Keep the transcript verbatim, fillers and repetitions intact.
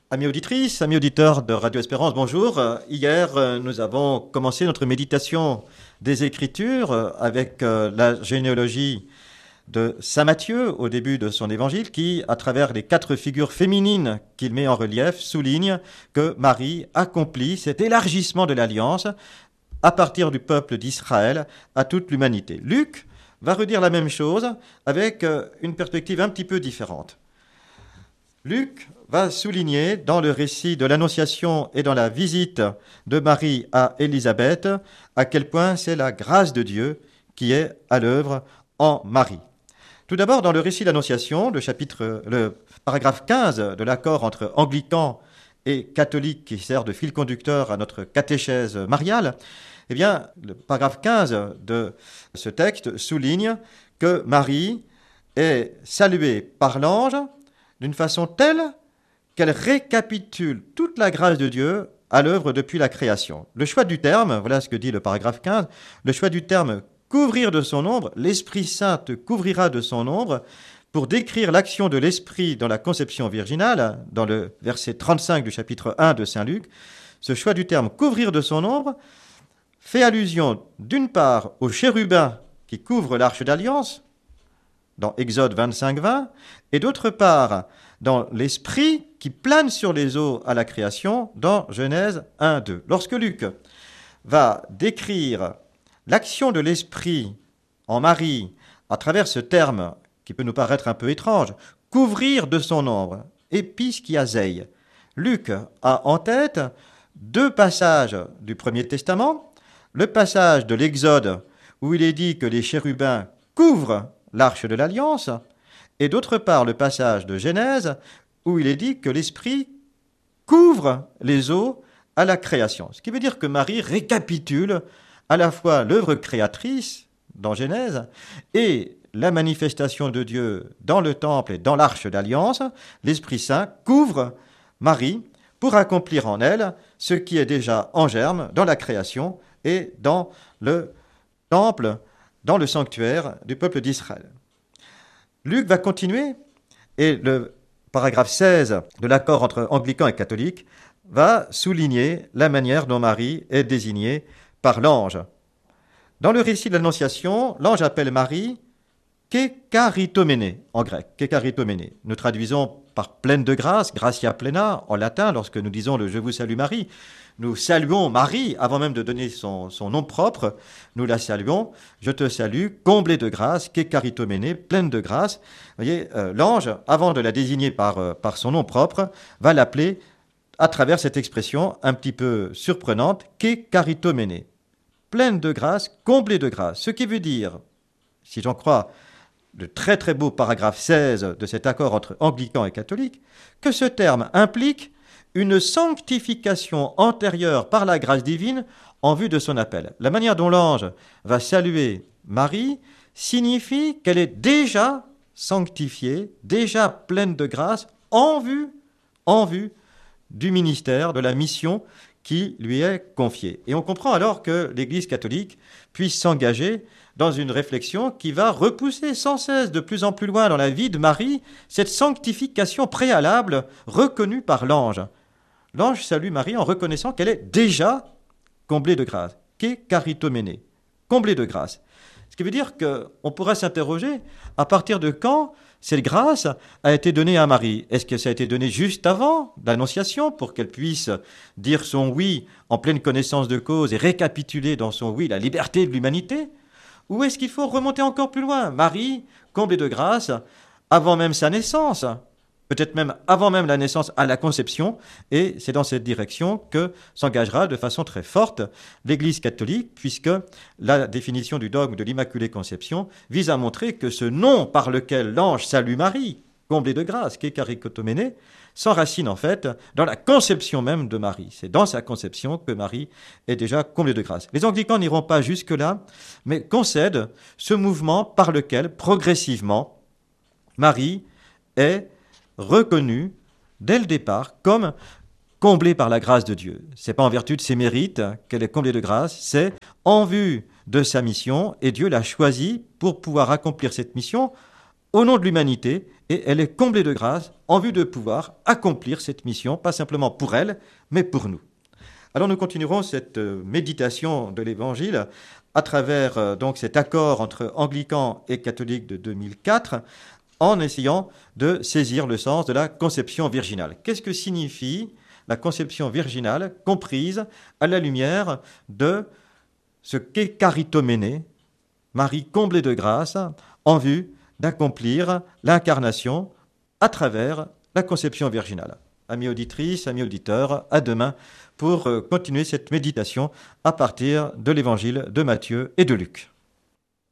Amis auditrices, amis auditeurs de Radio Espérance, bonjour. Euh, Hier, euh, nous avons commencé notre méditation des Écritures euh, avec euh, la généalogie de Saint Matthieu au début de son évangile qui, à travers les quatre figures féminines qu'il met en relief, souligne que Marie accomplit cet élargissement de l'alliance à partir du peuple d'Israël à toute l'humanité. Luc va redire la même chose avec euh, une perspective un petit peu différente. Luc va souligner dans le récit de l'Annonciation et dans la visite de Marie à Élisabeth à quel point c'est la grâce de Dieu qui est à l'œuvre en Marie. Tout d'abord, dans le récit de l'Annonciation, le chapitre, le paragraphe quinze de l'accord entre anglicans et catholiques qui sert de fil conducteur à notre catéchèse mariale, eh bien, le paragraphe quinze de ce texte souligne que Marie est saluée par l'ange d'une façon telle qu'elle récapitule toute la grâce de Dieu à l'œuvre depuis la création. Le choix du terme, voilà ce que dit le paragraphe quinze, le choix du terme « couvrir de son ombre », l'Esprit Saint te couvrira de son ombre, pour décrire l'action de l'Esprit dans la conception virginale, dans le verset trente-cinq du chapitre un de Saint Luc, ce choix du terme « couvrir de son ombre » fait allusion d'une part aux chérubins qui couvrent l'arche d'alliance, dans Exode vingt-cinq vingt, et d'autre part dans l'Esprit qui plane sur les eaux à la création, dans Genèse un deux. Lorsque Luc va décrire l'action de l'Esprit en Marie à travers ce terme qui peut nous paraître un peu étrange, couvrir de son ombre, épiskiazei, Luc a en tête deux passages du Premier Testament, le passage de l'Exode où il est dit que les chérubins couvrent l'arche de l'Alliance, et d'autre part le passage de Genèse où il est dit que l'Esprit couvre les eaux à la création. Ce qui veut dire que Marie récapitule à la fois l'œuvre créatrice dans Genèse et la manifestation de Dieu dans le temple et dans l'arche d'Alliance. L'Esprit Saint couvre Marie pour accomplir en elle ce qui est déjà en germe dans la création et dans le temple, dans le sanctuaire du peuple d'Israël. Luc va continuer, et le paragraphe seize de l'accord entre anglicans et catholiques va souligner la manière dont Marie est désignée par l'ange. Dans le récit de l'Annonciation, l'ange appelle Marie Kekaritomene, en grec, Kekaritomene. Nous traduisons par pleine de grâce, gratia plena, en latin, lorsque nous disons le « Je vous salue Marie ». Nous saluons Marie, avant même de donner son, son nom propre, nous la saluons. Je te salue, comblée de grâce, Kekaritomene, pleine de grâce. Vous voyez, euh, l'ange, avant de la désigner par, euh, par son nom propre, va l'appeler, à travers cette expression un petit peu surprenante, Kekaritomene, pleine de grâce, comblée de grâce. Ce qui veut dire, si j'en crois le très très beau paragraphe seize de cet accord entre anglicans et catholiques, que ce terme implique une sanctification antérieure par la grâce divine en vue de son appel. La manière dont l'ange va saluer Marie signifie qu'elle est déjà sanctifiée, déjà pleine de grâce, en vue, en vue du ministère, de la mission qui lui est confiée. Et on comprend alors que l'Église catholique puisse s'engager dans une réflexion qui va repousser sans cesse de plus en plus loin dans la vie de Marie cette sanctification préalable reconnue par l'ange. L'ange salue Marie en reconnaissant qu'elle est déjà comblée de grâce, Kekaritomene, comblée de grâce. Ce qui veut dire qu'on pourra s'interroger à partir de quand cette grâce a été donnée à Marie. Est-ce que ça a été donné juste avant l'Annonciation pour qu'elle puisse dire son oui en pleine connaissance de cause et récapituler dans son oui la liberté de l'humanité? Ou est-ce qu'il faut remonter encore plus loin? Marie, comblée de grâce, avant même sa naissance, peut-être même avant même la naissance à la conception, et c'est dans cette direction que s'engagera de façon très forte l'Église catholique, puisque la définition du dogme de l'Immaculée Conception vise à montrer que ce nom par lequel l'ange salue Marie, comblée de grâce, Kekaritomene, s'enracine en fait dans la conception même de Marie. C'est dans sa conception que Marie est déjà comblée de grâce. Les anglicans n'iront pas jusque-là, mais concèdent ce mouvement par lequel, progressivement, Marie est reconnue dès le départ comme comblée par la grâce de Dieu. Ce n'est pas en vertu de ses mérites qu'elle est comblée de grâce, c'est en vue de sa mission, et Dieu l'a choisie pour pouvoir accomplir cette mission au nom de l'humanité, et elle est comblée de grâce en vue de pouvoir accomplir cette mission, pas simplement pour elle, mais pour nous. Alors nous continuerons cette euh, méditation de l'Évangile à travers euh, donc cet accord entre anglicans et catholiques de deux mille quatre, en essayant de saisir le sens de la conception virginale. Qu'est-ce que signifie la conception virginale comprise à la lumière de ce qu'est Charitoménée, Marie comblée de grâce, en vue d'accomplir l'incarnation à travers la conception virginale. Amis auditrices, amis auditeurs, à demain pour continuer cette méditation à partir de l'évangile de Matthieu et de Luc.